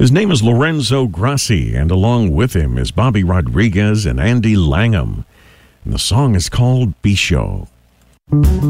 His name is Lorenzo Grassi, and along with him is Bobby Rodriguez and Andy Langham. And the song is called Bisho.